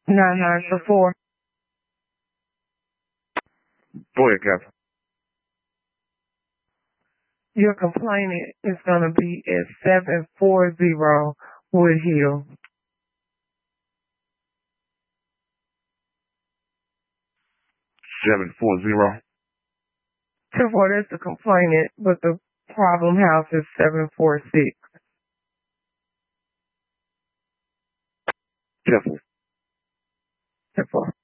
9924. Go ahead, Catherine. Your complainant is going to be at 740 Wood Hill. 740. 24, that's the complainant, but the problem house is 746. 10-4. 10-4.